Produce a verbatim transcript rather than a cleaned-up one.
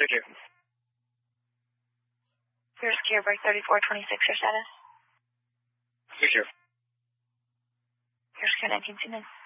Thank you. Here's Kia Break thirty-four twenty-six, your status. Thank you. Here's Kia nineteen two nine.